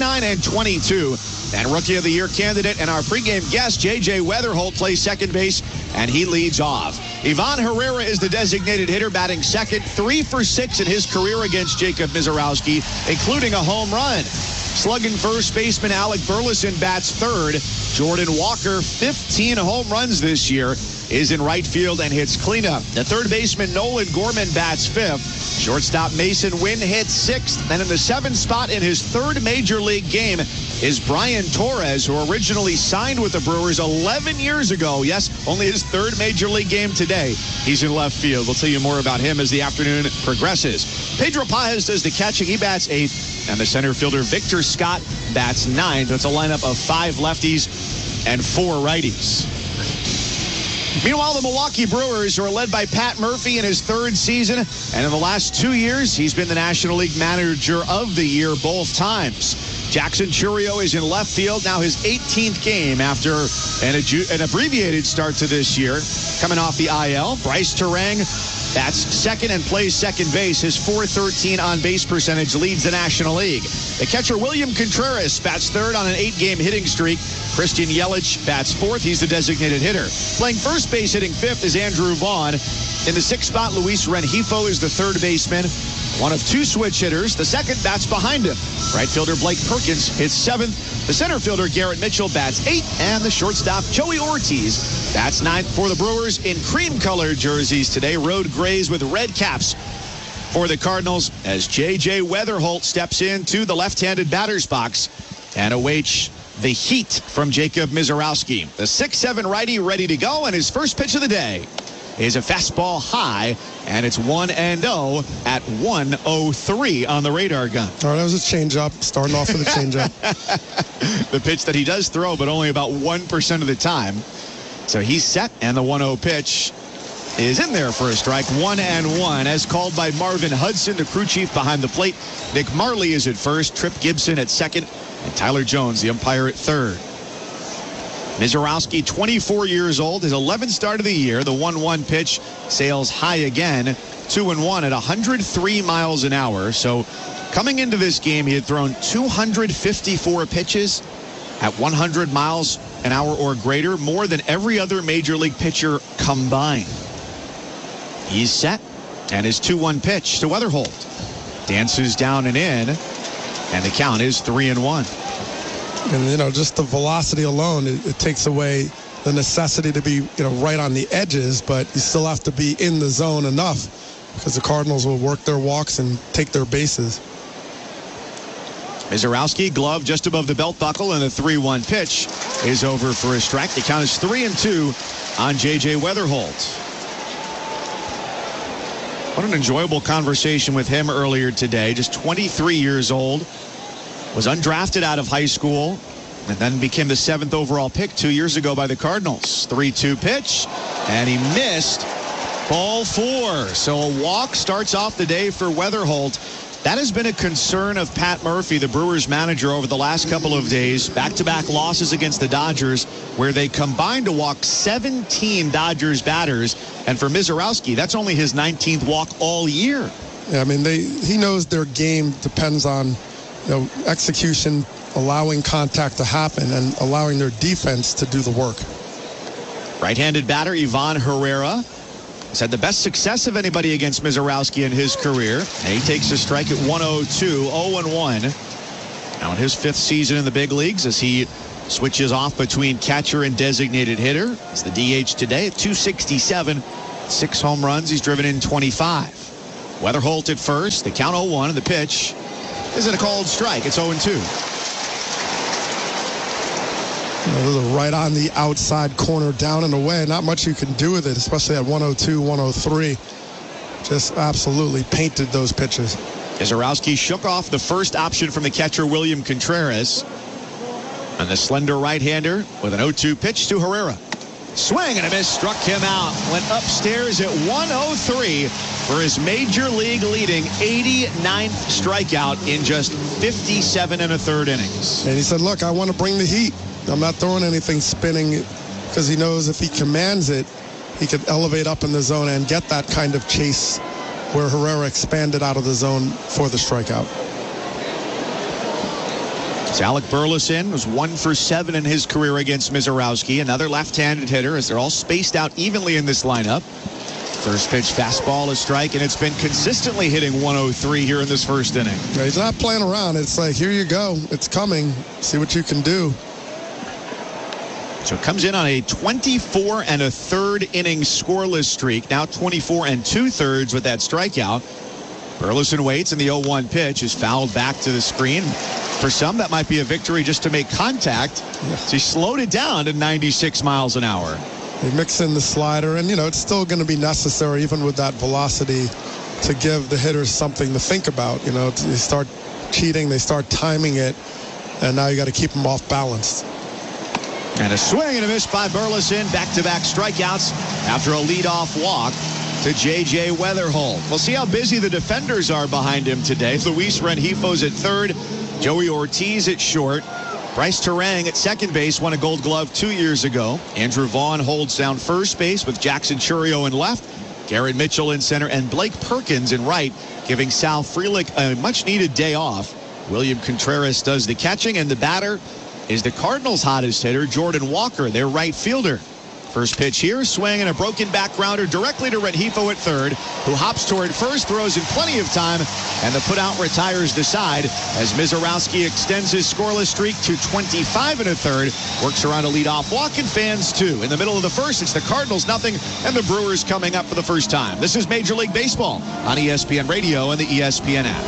29-22. And Rookie of the Year candidate and our pregame guest, J.J. Weatherholt, plays second base, and he leads off. Ivan Herrera is the designated hitter, batting second, 3 for 6 in his career against Jacob Misiorowski, including a home run. Slugging first baseman Alec Burleson bats third. Jordan Walker, 15 home runs this year, is in right field and hits cleanup. The third baseman Nolan Gorman bats fifth. Shortstop Mason Wynn hits sixth. And in the 7th spot in his 3rd major league game is Brian Torres, who originally signed with the Brewers 11 years ago. Yes, only his 3rd major league game today. He's in left field. We'll tell you more about him as the afternoon progresses. Pedro Paez does the catching. He bats 8th. And the center fielder Victor Scott bats 9th. It's a lineup of 5 lefties and 4 righties. Meanwhile, the Milwaukee Brewers are led by Pat Murphy in his 3rd season, and in the last 2 years, he's been the National League Manager of the Year both times. Jackson Chourio is in left field, now his 18th game after an abbreviated start to this year. Coming off the IL, Bryce Terang bats second and plays second base. His .413 on-base percentage leads the National League. The catcher William Contreras bats third on an 8-game hitting streak. Christian Yelich bats fourth. He's the designated hitter. Playing first base, hitting fifth, is Andrew Vaughn. In the 6th spot, Luis Rengifo is the third baseman. One of 2 switch hitters. The second bats behind him. Right fielder Blake Perkins hits 7th. The center fielder Garrett Mitchell bats 8th. And the shortstop Joey Ortiz bats 9th for the Brewers in cream-colored jerseys today. Road grays with red caps for the Cardinals as J.J. Weatherholt steps into the left-handed batter's box and awaits the heat from Jacob Misiorowski. The 6'7" righty ready to go, and his first pitch of the day is a fastball high, and it's 1-0 at 103 on the radar gun. All right, that was a changeup, starting off with a changeup. The pitch that he does throw, but only about 1% of the time. So he's set, and the 1-0 pitch is in there for a strike. 1-1 as called by Marvin Hudson, the crew chief behind the plate. Nick Marley is at first, Trip Gibson at second, and Tyler Jones, the umpire, at third. Misiorowski, 24 years old, his 11th start of the year. The 1-1 pitch sails high again, 2-1 at 103 miles an hour. So coming into this game, he had thrown 254 pitches at 100 miles an hour or greater, more than every other major league pitcher combined. He's set, and his 2-1 pitch to Weatherholt dances down and in, and the count is 3-1. And, just the velocity alone, it takes away the necessity to be, right on the edges, but you still have to be in the zone enough because the Cardinals will work their walks and take their bases. Misiorowski, glove just above the belt buckle, and the 3-1 pitch is over for a strike. The count is 3-2 on J.J. Weatherholt. What an enjoyable conversation with him earlier today. Just 23 years old. Was undrafted out of high school and then became the 7th overall pick 2 years ago by the Cardinals. 3-2 pitch, and he missed. Ball 4. So a walk starts off the day for Weatherholt. That has been a concern of Pat Murphy, the Brewers manager, over the last couple of days. Back-to-back losses against the Dodgers, where they combined to walk 17 Dodgers batters. And for Mizorowski, that's only his 19th walk all year. Yeah, I mean, he knows their game depends on execution, allowing contact to happen, and allowing their defense to do the work. Right-handed batter Ivan Herrera has had the best success of anybody against Mizorowski in his career. And he takes a strike at 102, 0-1. Now in his 5th season in the big leagues as he switches off between catcher and designated hitter. It's the DH today at 267. 6 home runs. He's driven in 25. Weatherholt at first. The count 0-1, and the pitch isn't a called strike. It's 0-2. Those are right on the outside corner, down and away. Not much you can do with it, especially at 102, 103. Just absolutely painted those pitches. Mizorowski shook off the first option from the catcher, William Contreras. And the slender right-hander with an 0-2 pitch to Herrera. Swing and a miss, struck him out. Went upstairs at 103 for his major league leading 89th strikeout in just 57 1/3 innings. And he said, look, I want to bring the heat. I'm not throwing anything spinning, because he knows if he commands it, he could elevate up in the zone and get that kind of chase where Herrera expanded out of the zone for the strikeout. So Alec Burleson was 1 for 7 in his career against Mizorowski. Another left-handed hitter, as they're all spaced out evenly in this lineup. First pitch fastball, a strike, and it's been consistently hitting 103 here in this first inning. Yeah, he's not playing around. It's like, here you go. It's coming. See what you can do. So it comes in on a 24 1/3 inning scoreless streak. Now 24 2/3 with that strikeout. Burleson waits, and the 0-1 pitch is fouled back to the screen. For some, that might be a victory just to make contact. So he slowed it down to 96 miles an hour. They mix in the slider, and, it's still going to be necessary, even with that velocity, to give the hitters something to think about. They start cheating, they start timing it, and now you got to keep them off balance. And a swing and a miss by Burleson. Back-to-back strikeouts after a leadoff walk to J.J. Weatherholt. We'll see how busy the defenders are behind him today. Luis Rengifo's at third. Joey Ortiz at short. Bryce Terang at second base won a Gold Glove 2 years ago. Andrew Vaughn holds down first base with Jackson Churio in left. Garrett Mitchell in center, and Blake Perkins in right, giving Sal Frelick a much-needed day off. William Contreras does the catching, and the batter is the Cardinals' hottest hitter, Jordan Walker, their right fielder. First pitch here, swing and a broken back grounder directly to Rengifo at third, who hops toward first, throws in plenty of time, and the putout retires the side as Mizorowski extends his scoreless streak to 25 1/3, works around a leadoff walk, and fans too. In the middle of the first, it's the Cardinals 0 and the Brewers coming up for the first time. This is Major League Baseball on ESPN Radio and the ESPN app.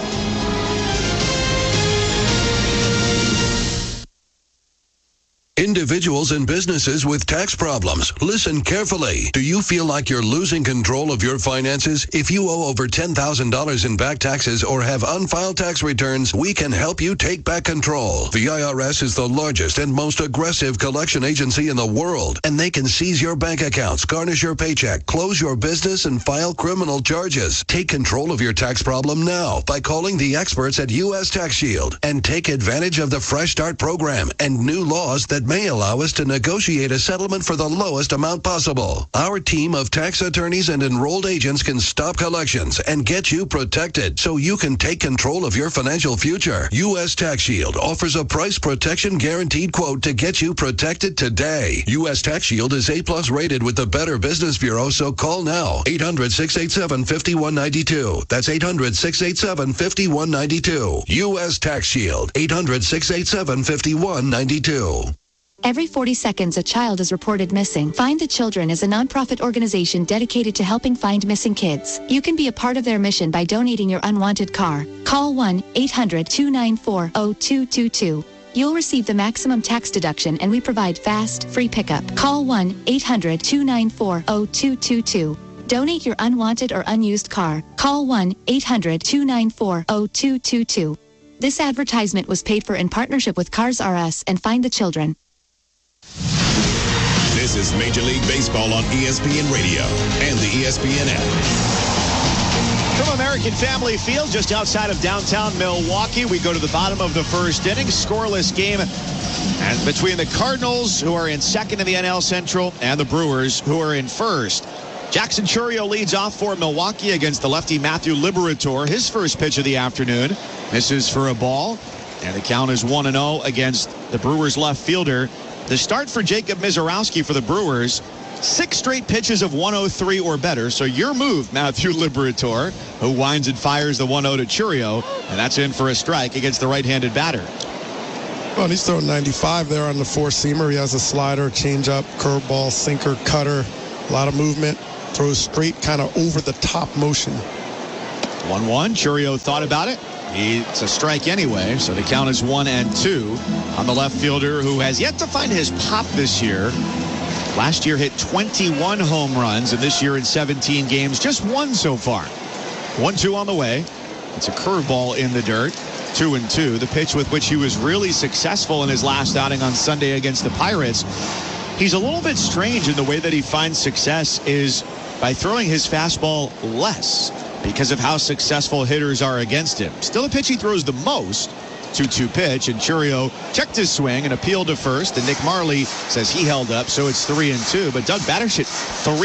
Individuals and businesses with tax problems, listen carefully. Do you feel like you're losing control of your finances? If you owe over $10,000 in back taxes or have unfiled tax returns, we can help you take back control. The IRS is the largest and most aggressive collection agency in the world, and they can seize your bank accounts, garnish your paycheck, close your business, and file criminal charges. Take control of your tax problem now by calling the experts at U.S. Tax Shield, and take advantage of the Fresh Start program and new laws that may allow us to negotiate a settlement for the lowest amount possible. Our team of tax attorneys and enrolled agents can stop collections and get you protected so you can take control of your financial future. U.S. Tax Shield offers a price protection guaranteed quote to get you protected today. U.S. Tax Shield is A+ rated with the Better Business Bureau, so call now. 800-687-5192. That's 800-687-5192. U.S. Tax Shield. 800-687-5192. Every 40 seconds, a child is reported missing. Find the Children is a nonprofit organization dedicated to helping find missing kids. You can be a part of their mission by donating your unwanted car. Call 1-800-294-0222. You'll receive the maximum tax deduction, and we provide fast, free pickup. Call 1-800-294-0222. Donate your unwanted or unused car. Call 1-800-294-0222. This advertisement was paid for in partnership with Cars R Us and Find the Children. This is Major League Baseball on ESPN Radio and the ESPN app. From American Family Field, just outside of downtown Milwaukee, we go to the bottom of the first inning. Scoreless game and between the Cardinals, who are in second in the NL Central, and the Brewers, who are in first. Jackson Chourio leads off for Milwaukee against the lefty Matthew Liberatore. His first pitch of the afternoon misses for a ball, and the count is 1-0 against the Brewers left fielder. The start for Jacob Misiorowski for the Brewers, 6 straight pitches of 103 or better. So your move, Matthew Liberatore, who winds and fires the 1-0 to Chourio, and that's in for a strike against the right-handed batter. Well, he's throwing 95 there on the four-seamer. He has a slider, changeup, curveball, sinker, cutter, a lot of movement. Throws straight, kind of over the top motion. 1-1. Chourio thought about it. It's a strike anyway, so the count is 1-2 on the left fielder, who has yet to find his pop this year. Last year hit 21 home runs, and this year in 17 games, just 1 so far. 1-2 on the way. It's a curveball in the dirt. 2-2. The pitch with which he was really successful in his last outing on Sunday against the Pirates. He's a little bit strange in the way that he finds success is by throwing his fastball less because of how successful hitters are against him. Still a pitch he throws the most. 2-2 pitch, and Chourio checked his swing and appealed to first, and Nick Marley says he held up, so it's 3-2. But Doug Batter's hit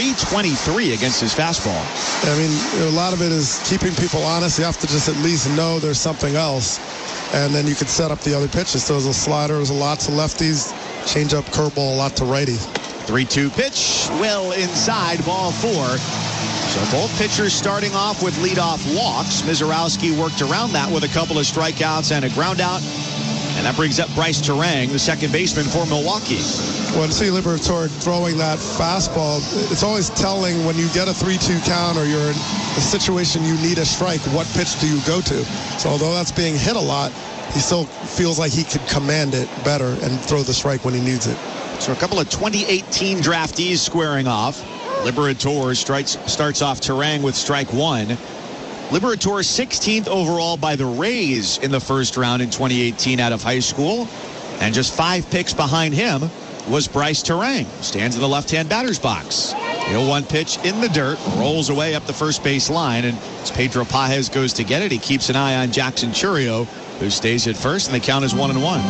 .323 against his fastball. I mean, a lot of it is keeping people honest. You have to just at least know there's something else, and then you could set up the other pitches. So there's a slider, there's lots of lefties, changeup, curveball, a lot to righties. 3-2 pitch, well inside, ball 4. So both pitchers starting off with leadoff walks. Misiorowski worked around that with a couple of strikeouts and a ground out. And that brings up Bryce Turang, the second baseman for Milwaukee. Well, to see Liberatore throwing that fastball, it's always telling when you get a 3-2 count or you're in a situation you need a strike, what pitch do you go to? So although that's being hit a lot, he still feels like he could command it better and throw the strike when he needs it. So a couple of 2018 draftees squaring off. Liberatore starts off Turang with strike 1. Liberatore 16th overall by the Rays in the first round in 2018 out of high school. And just 5 picks behind him was Bryce Turang. Stands in the left-hand batter's box. 0-1 pitch in the dirt, rolls away up the first base line, and as Pedro Pages goes to get it, he keeps an eye on Jackson Chourio, who stays at first, and the count is 1-1.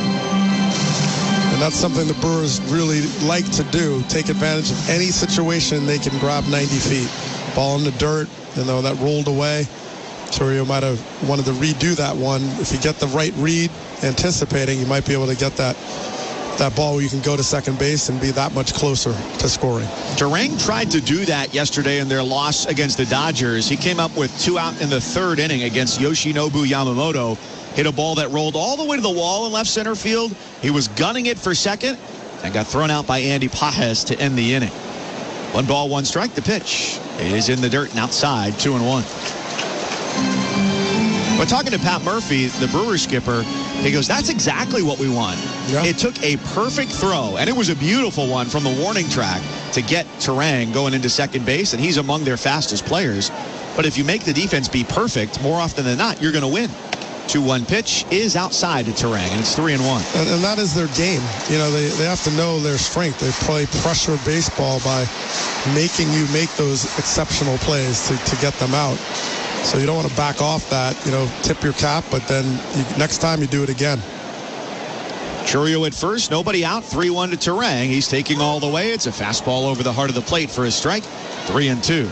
And that's something the Brewers really like to do, take advantage of any situation they can grab 90 feet. Ball in the dirt, that rolled away. Chourio might have wanted to redo that one. If you get the right read, anticipating, you might be able to get that ball where you can go to second base and be that much closer to scoring. Turang tried to do that yesterday in their loss against the Dodgers. He came up with 2 out in the 3rd inning against Yoshinobu Yamamoto. Hit a ball that rolled all the way to the wall in left center field. He was gunning it for second and got thrown out by Andy Pages to end the inning. 1 ball, 1 strike. The pitch is in the dirt and outside, 2-1. But talking to Pat Murphy, the Brewers skipper, he goes, that's exactly what we want. Yeah. It took a perfect throw, and it was a beautiful one from the warning track to get Turang going into second base, and he's among their fastest players. But if you make the defense be perfect, more often than not, you're going to win. 2-1 pitch is outside to Turang, and it's 3-1. And that is their game. They have to know their strength. They play pressure baseball by making you make those exceptional plays to get them out. So you don't want to back off that, tip your cap, but then next time you do it again. Chourio at first, nobody out, 3-1 to Turang. He's taking all the way. It's a fastball over the heart of the plate for a strike, 3-2.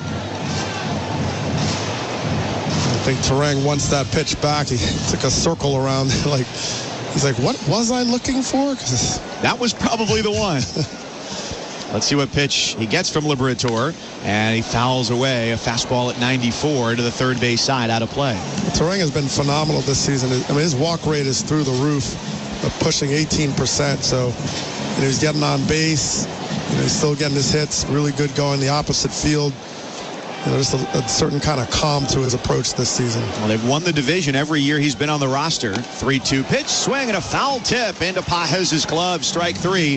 I think Turang wants that pitch back. He took a circle around, he's like, what was I looking for? That was probably the one. Let's see what pitch he gets from Liberatore, and he fouls away a fastball at 94 to the third base side, out of play. Turang has been phenomenal this season. His walk rate is through the roof, pushing 18%. So he's getting on base. He's still getting his hits. Really good going the opposite field. There's a certain kind of calm to his approach this season. Well, they've won the division every year he's been on the roster. 3-2 pitch, swing, and a foul tip into Pages' glove. Strike 3.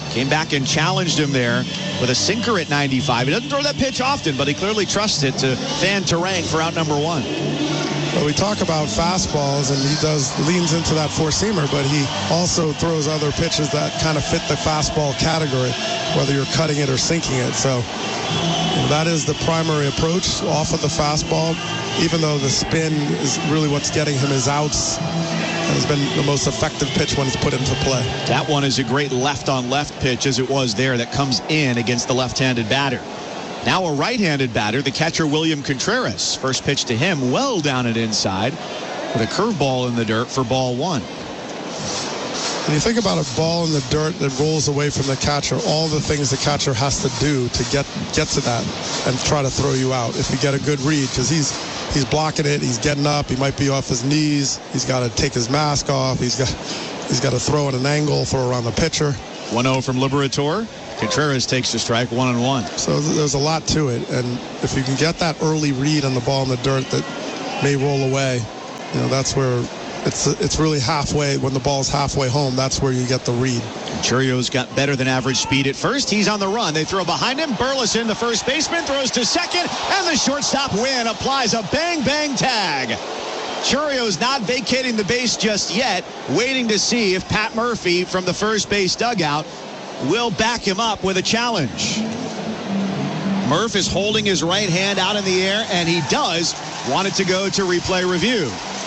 came back and challenged him there with a sinker at 95. He doesn't throw that pitch often, but he clearly trusts it to Van Terang for out number 1. Well, we talk about fastballs, and he leans into that four-seamer, but he also throws other pitches that kind of fit the fastball category, whether you're cutting it or sinking it. So that is the primary approach, off of the fastball, even though the spin is really what's getting him his outs. And has been the most effective pitch when it's put into play. That one is a great left-on-left pitch, as it was there, that comes in against the left-handed batter. Now a right-handed batter, the catcher William Contreras. First pitch to him, well down and inside, with a curveball in the dirt for ball 1. When you think about a ball in the dirt that rolls away from the catcher, all the things the catcher has to do to get to that and try to throw you out. If you get a good read, because he's blocking it, he's getting up, he might be off his knees, he's got to take his mask off, he's got to throw at an angle, throw around the pitcher. 1-0 from Liberator. Contreras takes the strike, 1-1. So there's a lot to it, and if you can get that early read on the ball in the dirt that may roll away, that's where it's really halfway. When the ball's halfway home, that's where you get the read. Churio's got better than average speed at first. He's on the run. They throw behind him. Burleson, the first baseman, throws to second, and the shortstop Wynn applies a bang-bang tag. Churio's not vacating the base just yet, waiting to see if Pat Murphy from the first base dugout will back him up with a challenge. Murph is holding his right hand out in the air, and he does want it to go to replay review.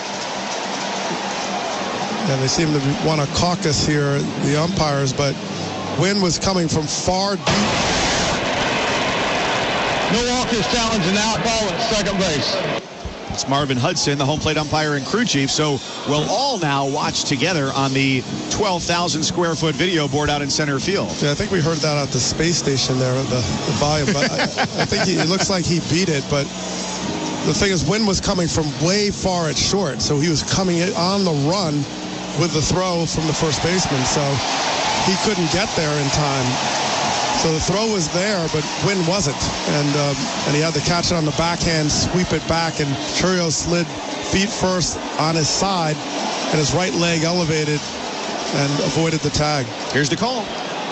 And they seem to want to caucus here, the umpires, but Wynn was coming from far deep. Milwaukee's challenging out, ball at second base. It's Marvin Hudson, the home plate umpire and crew chief. So we'll all now watch together on the 12,000 square foot video board out in center field. Yeah, I think we heard that at the space station there, the volume. But I think it looks like he beat it. But the thing is, Wynn was coming from way far at short. So he was coming on the run with the throw from the first baseman. So he couldn't get there in time. So the throw was there, but Wynn wasn't. And he had to catch it on the backhand, sweep it back, and Churio slid feet first on his side, and his right leg elevated and avoided the tag. Here's the call.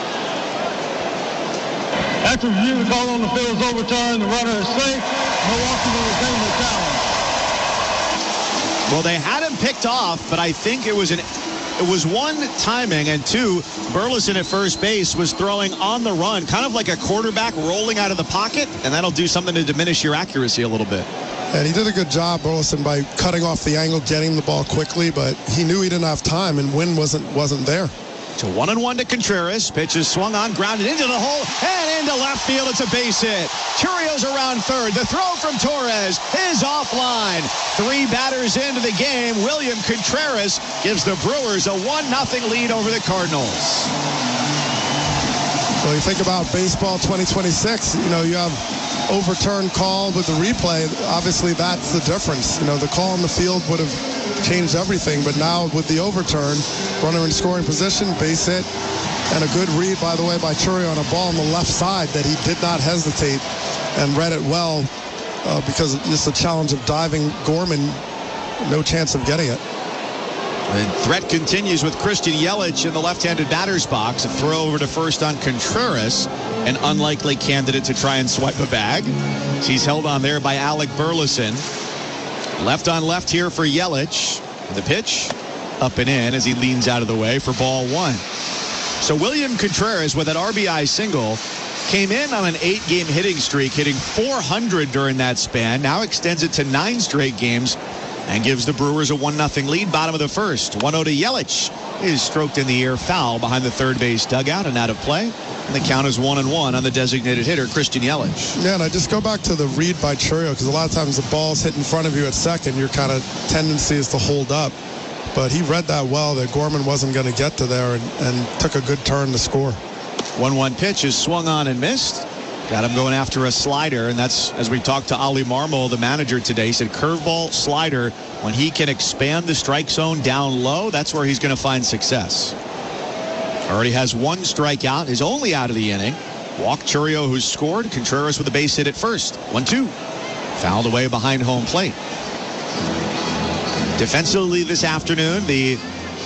After review, the call on the field is overturned. The runner is safe. Milwaukee will retain the challenge. Well, they had him picked off, but I think it was one, timing, and two, Burleson at first base was throwing on the run, kind of like a quarterback rolling out of the pocket, and that'll do something to diminish your accuracy a little bit. And he did a good job, Burleson, by cutting off the angle, getting the ball quickly, but he knew he didn't have time, and Wynn wasn't there. So 1-1 to Contreras. Pitch is swung on, grounded into the hole, and into left field. It's a base hit. Churio's around third. The throw from Torres is offline. 3 batters into the game. William Contreras gives the Brewers a 1-0 lead over the Cardinals. Well, you think about baseball 2026, you have overturned call with the replay. Obviously, that's the difference. The call on the field would have changed everything, but now with the overturn, runner in scoring position, base hit, and a good read, by the way, by Churio on a ball on the left side that he did not hesitate and read it well because it's a challenge of diving Gorman, no chance of getting it. The threat continues with Christian Yelich in the left-handed batter's box. A throw over to first on Contreras, an unlikely candidate to try and swipe a bag. He's held on there by Alec Burleson. Left on left here for Yelich. The pitch up and in as he leans out of the way for ball 1. So William Contreras with an RBI single came in on an 8-game hitting streak, hitting .400 during that span. Now extends it to 9 straight games and gives the Brewers a 1-0 lead. Bottom of the first. 1-0 to Yelich. Is stroked in the air, foul behind the third base dugout and out of play. And the count is 1-1 on the designated hitter, Christian Yelich. Yeah, and I just go back to the read by Churio, because a lot of times the ball's hit in front of you at second, your kind of tendency is to hold up. But he read that well, that Gorman wasn't going to get to there, and took a good turn to score. 1-1 pitch is swung on and missed. Got him going after a slider, and that's, as we talked to Ali Marmol, the manager today, he said curveball, slider, when he can expand the strike zone down low, that's where he's going to find success. Already has 1 strikeout, his only out of the inning. Walked Churio, who's scored. Contreras with a base hit at first. 1-2. Fouled away behind home plate. Defensively this afternoon, the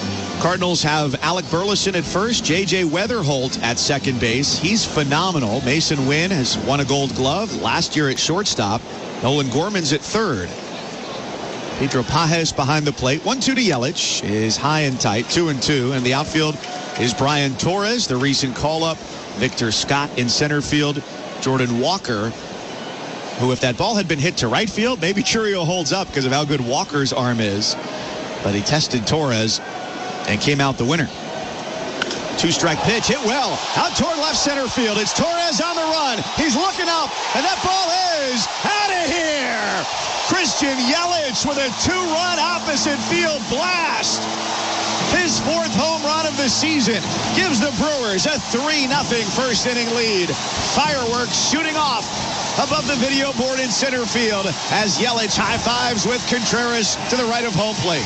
Cardinals have Alec Burleson at first, J.J. Weatherholt at second base. He's phenomenal. Mason Wynn has won a Gold Glove last year at shortstop. Nolan Gorman's at third. Pedro Pages behind the plate. 1-2 to Yelich is high and tight, 2-2. And the outfield is Brian Torres, the recent call-up. Victor Scott in center field. Jordan Walker, who if that ball had been hit to right field, maybe Churio holds up because of how good Walker's arm is. But he tested Torres and came out the winner. 2-strike pitch, hit well, out toward left center field. It's Torres on the run. He's looking up, and that ball is out of here. Christian Yelich with a 2-run opposite field blast. His 4th home run of the season gives the Brewers a 3-0 first inning lead. Fireworks shooting off above the video board in center field as Yelich high-fives with Contreras to the right of home plate.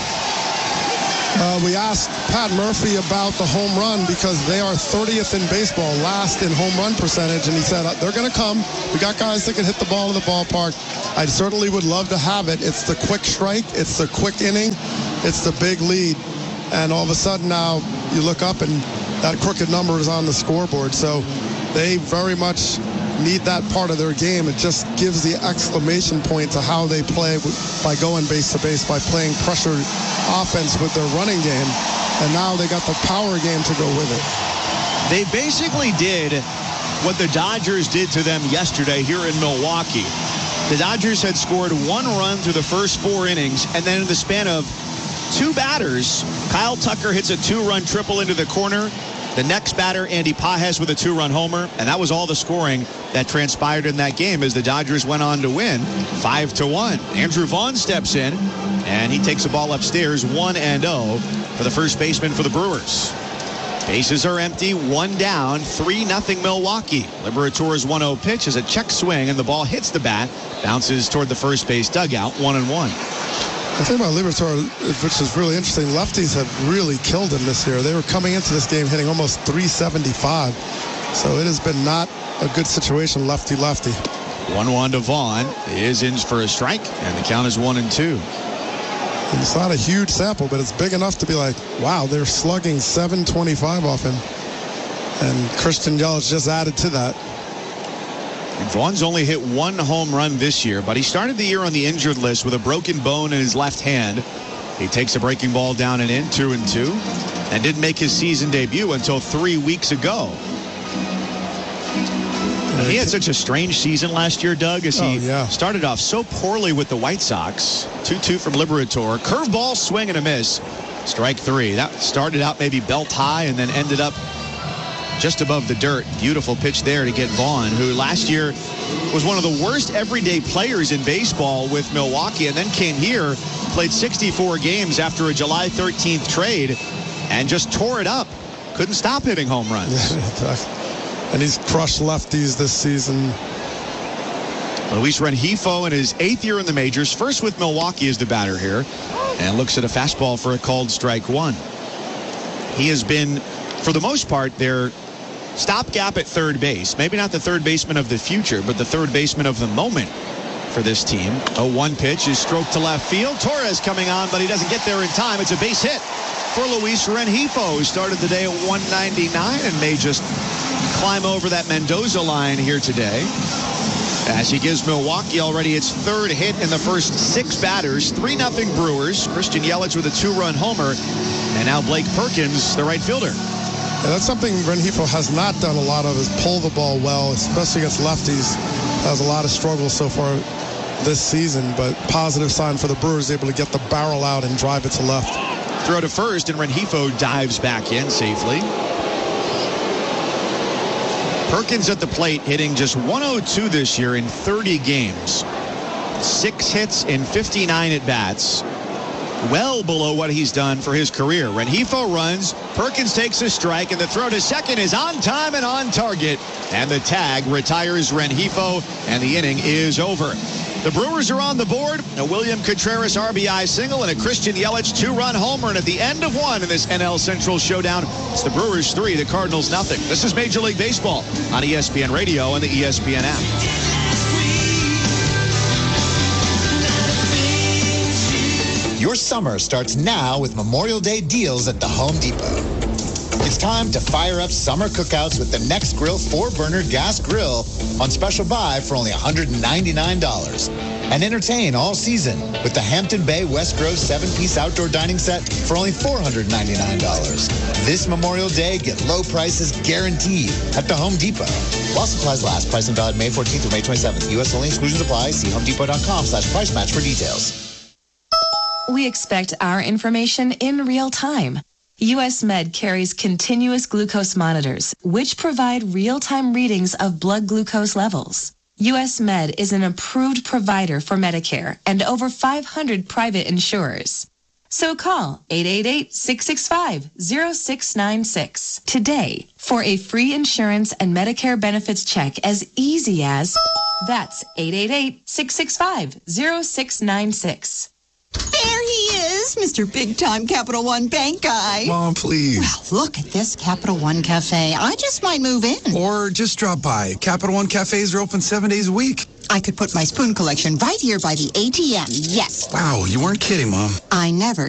We asked Pat Murphy about the home run because they are 30th in baseball, last in home run percentage, and he said, they're going to come. We got guys that can hit the ball in the ballpark. I certainly would love to have it. It's the quick strike. It's the quick inning. It's the big lead. And all of a sudden now you look up and that crooked number is on the scoreboard. So they very much need that part of their game. It just gives the exclamation point to how they play by going base to base, by playing pressure offense with their running game. And now they got the power game to go with it. They basically did what the Dodgers did to them yesterday here in Milwaukee. The Dodgers had scored 1 run through the first 4 innings, and then in the span of 2 batters, Kyle Tucker hits a 2-run triple into the corner. The next batter, Andy Pages, with a 2-run homer, and that was all the scoring that transpired in that game as the Dodgers went on to win 5-1. Andrew Vaughn steps in, and he takes the ball upstairs 1-0 for the first baseman for the Brewers. Bases are empty, 1 down, 3-0 Milwaukee. Liberator's 1-0 pitch is a check swing, and the ball hits the bat, bounces toward the first base dugout, 1-1. The thing about Liberatore, which is really interesting, lefties have really killed him this year. They were coming into this game hitting almost 375. So it has been not a good situation, lefty-lefty. 1-1 to Vaughn is in for a strike, and the count is 1-2. And it's not a huge sample, but it's big enough to be like, wow, they're slugging 725 off him. And Christian Yelich just added to that. And Vaughn's only hit 1 home run this year, but he started the year on the injured list with a broken bone in his left hand. He takes a breaking ball down and in, 2-2, and didn't make his season debut until 3 weeks ago. He had such a strange season last year, Doug, as he started off so poorly with the White Sox. 2-2 from Liberator. Curveball, swing and a miss. Strike 3. That started out maybe belt high and then ended up just above the dirt. Beautiful pitch there to get Vaughn, who last year was one of the worst everyday players in baseball with Milwaukee, and then came here, played 64 games after a July 13th trade, and just tore it up. Couldn't stop hitting home runs. And he's crushed lefties this season. Luis Rengifo in his 8th year in the majors, first with Milwaukee as the batter here, and looks at a fastball for a called strike 1. He has been, for the most part, their stopgap at third base. Maybe not the third baseman of the future, but the third baseman of the moment for this team. A 1 pitch is stroked to left field. Torres coming on, but he doesn't get there in time. It's a base hit for Luis Rengifo, who started the day at 199 and may just climb over that Mendoza line here today, as he gives Milwaukee already its 3rd hit in the first 6 batters. 3-0 Brewers. Christian Yelich with a 2-run homer, and now Blake Perkins, the right fielder. Yeah, that's something Rengifo has not done a lot of, is pull the ball well, especially against lefties. Has a lot of struggles so far this season, but positive sign for the Brewers, able to get the barrel out and drive it to left. Throw to first, and Rengifo dives back in safely. Perkins at the plate, hitting just 102 this year in 30 games. 6 hits in 59 at-bats. Well below what he's done for his career. Rengifo runs, Perkins takes a strike, and the throw to second is on time and on target. And the tag retires Rengifo, and the inning is over. The Brewers are on the board. A William Contreras RBI single and a Christian Yelich 2-run homer. And at the end of 1 in this NL Central showdown, it's the Brewers 3, the Cardinals nothing. This is Major League Baseball on ESPN Radio and the ESPN app. Your summer starts now with Memorial Day deals at the Home Depot. It's time to fire up summer cookouts with the Nextgrill 4-burner gas grill on special buy for only $199. And entertain all season with the Hampton Bay West Grove 7-piece outdoor dining set for only $499. This Memorial Day, get low prices guaranteed at the Home Depot. While supplies last, pricing valid May 14th through May 27th. U.S. only, exclusions apply. See homedepot.com/price match for details. We expect our information in real time. U.S. Med carries continuous glucose monitors, which provide real-time readings of blood glucose levels. U.S. Med is an approved provider for Medicare and over 500 private insurers. So call 888-665-0696 today for a free insurance and Medicare benefits check as easy as, that's 888-665-0696. There he is, Mr. Big Time Capital One Bank guy. Mom, please. Well, look at this Capital One Cafe. I just might move in. Or just drop by. Capital One cafes are open 7 days a week. I could put my spoon collection right here by the ATM, yes. Wow, you weren't kidding, Mom. I never